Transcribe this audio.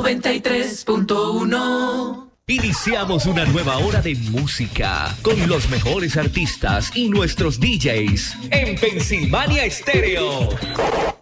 93.1. Iniciamos una nueva hora de música con los mejores artistas y nuestros DJs en Pensilvania Estéreo.